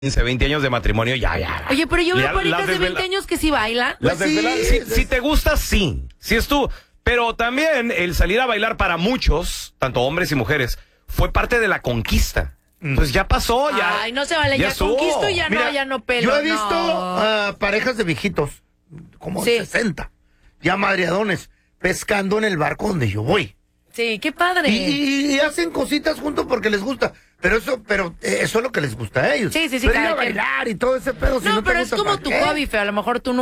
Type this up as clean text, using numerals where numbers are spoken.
15, 20 años de matrimonio, ya. Oye, pero yo veo Ya, parejas de 20 años que sí bailan. Las si te gusta, sí. Si es tú. Pero también el salir a bailar para muchos, tanto hombres y mujeres, fue parte de la conquista. Pues ya pasó, ya. Ay, no se vale, ya estuvo. conquisto, ya Mira, no, ya no pelo. Yo he visto no. parejas de viejitos, como Sí. 60, ya madreadones, pescando en el barco donde yo voy. Sí, qué padre. Y hacen cositas juntos porque les gusta. Pero eso es lo que les gusta a ellos. Sí, pero ir a cada quien. bailar y todo ese pedo. Si No, no te pero es gusta, como ¿para tu qué? hobby, Feo. A lo mejor tú